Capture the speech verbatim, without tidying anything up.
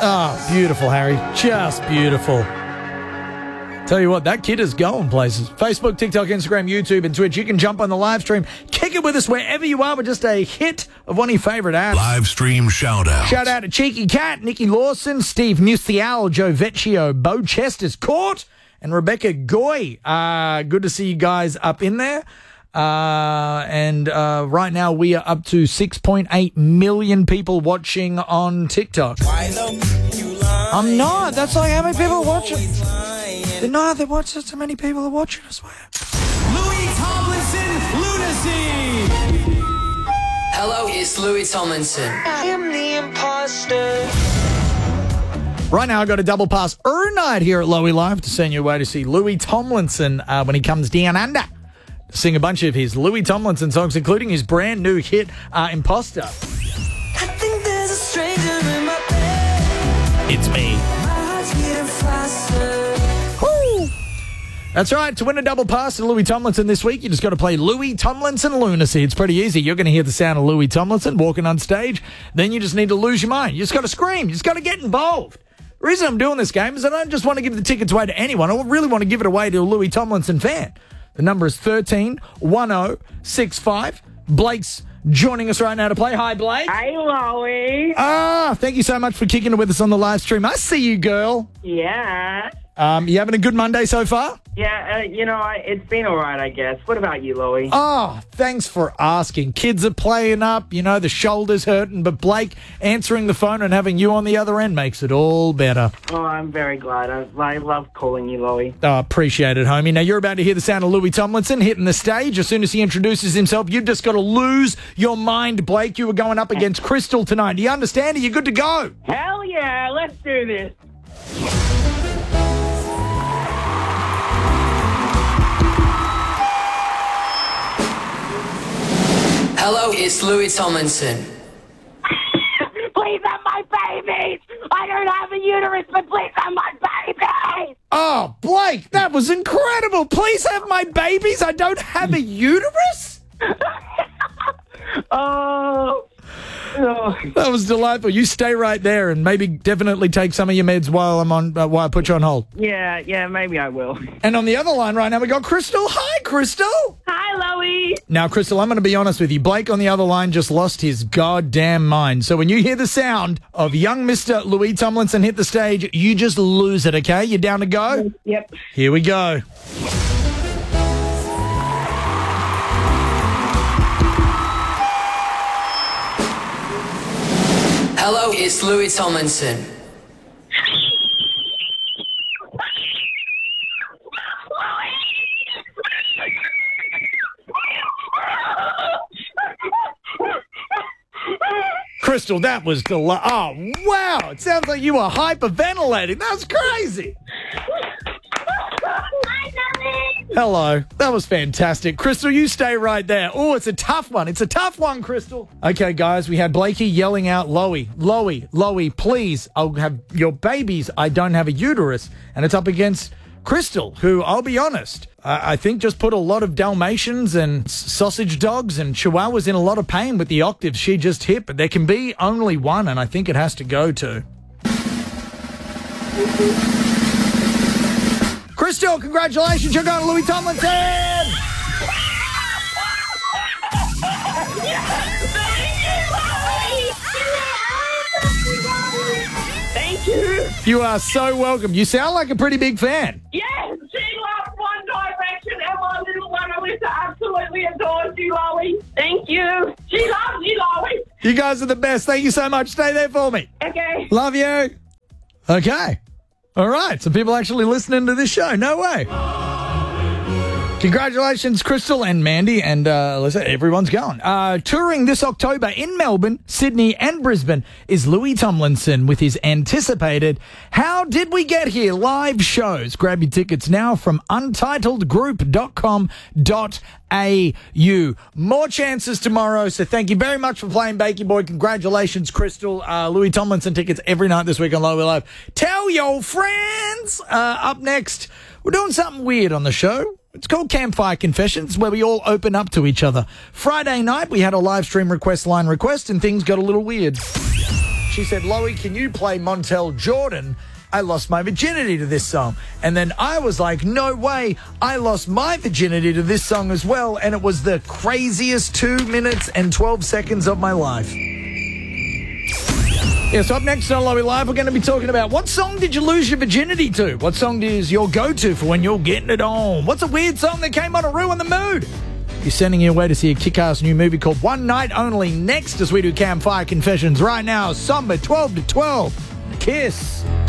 Oh, beautiful, Harry. Just beautiful. Tell you what, that kid is going places. Facebook, TikTok, Instagram, YouTube, and Twitch. You can jump on the live stream. Kick it with us wherever you are with just a hit of one of your favourite apps. Live stream shout out. Shout out to Cheeky Cat, Nikki Lawson, Steve Musial, Joe Vecchio, Bo Chester's Court, and Rebecca Goy. Uh, good to see you guys up in there. Uh, and uh, right now we are up to six point eight million people watching on TikTok. I'm not. That's like how many people are watching. No, they watch so many people are watching, I swear. Louis Tomlinson, Lunacy! Hello, it's Louis Tomlinson. I am the imposter. Right now, I've got a double pass er night here at Lowy Live to send you away to see Louis Tomlinson uh, when he comes down under. To sing a bunch of his Louis Tomlinson songs, including his brand new hit, uh, Imposter. I think there's a stranger in my bed. It's me. My heart's beating faster. That's right. To win a double pass to Louis Tomlinson this week, you just got to play Louis Tomlinson Lunacy. It's pretty easy. You're going to hear the sound of Louis Tomlinson walking on stage. Then you just need to lose your mind. You just got to scream. You just got to get involved. The reason I'm doing this game is I don't just want to give the tickets away to anyone. I really want to give it away to a Louis Tomlinson fan. The number is thirteen one oh six five. Blake's joining us right now to play. Hi, Blake. Hey, Lowy. Ah, thank you so much for kicking it with us on the live stream. I see you, girl. Yeah. Um, you having a good Monday so far? Yeah, uh, you know, I, it's been all right, I guess. What about you, Lowy? Oh, thanks for asking. Kids are playing up, you know, the shoulder's hurting, but Blake answering the phone and having you on the other end makes it all better. Oh, I'm very glad. I, I love calling you, Lowy. Oh, appreciate it, homie. Now, you're about to hear the sound of Louis Tomlinson hitting the stage. As soon as he introduces himself, you've just got to lose your mind, Blake. You were going up against Crystal tonight. Do you understand? Are you good to go? Hell yeah, let's do this. Hello, it's Louis Tomlinson. Please have my babies. I don't have a uterus, but please have my babies. Oh, Blake, that was incredible. Please have my babies. I don't have a uterus? Oh. Oh. That was delightful. You stay right there and maybe definitely take some of your meds while I'm on, uh, while I put you on hold. Yeah, yeah, maybe I will. And on the other line right now, we got Crystal. Hi, Crystal. Hi, Lowy. Now, Crystal, I'm going to be honest with you. Blake on the other line just lost his goddamn mind. So when you hear the sound of young Mister Louis Tomlinson hit the stage, you just lose it, okay? You down to go? Yep. Here we go. Hello, it's Louis Tomlinson. Crystal, that was deli- Oh, wow. It sounds like you were hyperventilating. That's crazy. Hello. That was fantastic. Crystal, you stay right there. Oh, it's a tough one. It's a tough one, Crystal. Okay, guys, we had Blakey yelling out, Lowy, Lowy, Lowy, please. I'll have your babies. I don't have a uterus. And it's up against Crystal, who, I'll be honest, I, I think just put a lot of Dalmatians and s- sausage dogs and Chihuahuas in a lot of pain with the octaves she just hit. But there can be only one, and I think it has to go to Crystal. Congratulations, you're going to Louis Tomlinson. Thank you. You are so welcome. You sound like a pretty big fan. Yes, she loves One Direction, and my little one Alyssa absolutely adores you, Lowy. Thank you. She loves you, Lowy. You guys are the best. Thank you so much. Stay there for me. Okay. Love you. Okay. All right. Some people actually listening to this show. No way. Congratulations, Crystal and Mandy and uh, Alyssa. Everyone's going. Uh, touring this October in Melbourne, Sydney and Brisbane is Louis Tomlinson with his anticipated How Did We Get Here live shows. Grab your tickets now from untitled group dot com dot a u. More chances tomorrow, so thank you very much for playing Bakey Boy. Congratulations, Crystal. Uh, Louis Tomlinson tickets every night this week on Lowy Live. Tell your friends. Uh, up next, we're doing something weird on the show. It's called Campfire Confessions, where we all open up to each other. Friday night, we had a live stream request line request, and things got a little weird. She said, Loie, can you play Montel Jordan? I lost my virginity to this song. And then I was like, no way. I lost my virginity to this song as well. And it was the craziest two minutes and twelve seconds of my life. Yeah, so up next on Loie Live, we're going to be talking about what song did you lose your virginity to? What song is your go-to for when you're getting it on? What's a weird song that came on to ruin the mood? You're sending you away to see a kick-ass new movie called One Night Only next as we do Campfire Confessions. Right now, Samba twelve to twelve. Kiss.